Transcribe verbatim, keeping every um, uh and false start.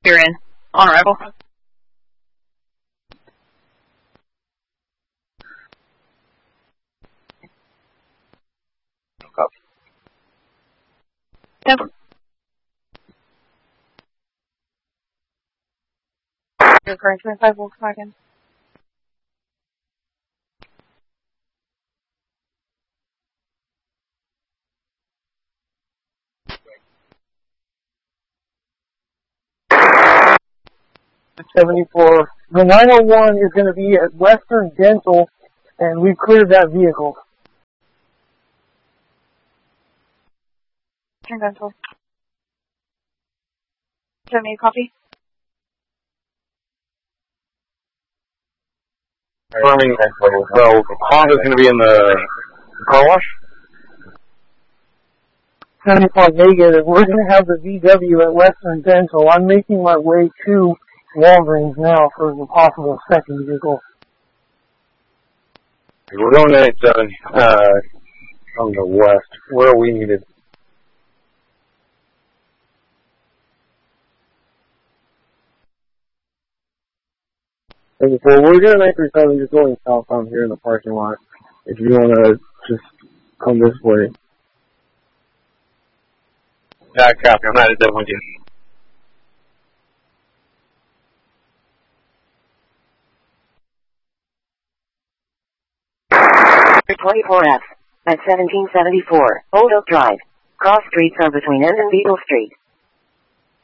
You're in. On arrival. Copy. Temple. Your current twenty-five Volkswagen. seventy-four. The nine oh one is going to be at Western Dental, and we've cleared that vehicle. Western Dental. Send me a copy. Confirming, well, Honda's going to be in the car wash? seventy-four negative. We're going to have the V W at Western Dental. I'm making my way to Walgreens now for the possible second vehicle. We're going to eighty-seven, uh, on the west, where we needed. seventy-four, we're going to eight thirty-seven, just going southbound here in the parking lot. If you want to just come this way. Yeah, copy. I'm not at that one yet. twenty-four F at seventeen seventy-four Old Oak Drive. Cross streets are between End and Beagle Street.